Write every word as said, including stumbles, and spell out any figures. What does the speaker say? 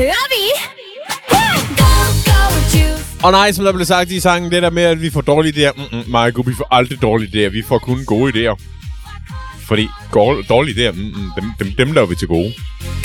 kører vi. Go, go, juice. Og nej, som der blev sagt i sangen, det der med, at vi får dårlige idéer. Mm-mm, Marco, vi får aldrig dårlige idéer. Vi får kun gode idéer. Fordi dårlige idéer, mm-mm, dem, dem, dem laver vi til gode.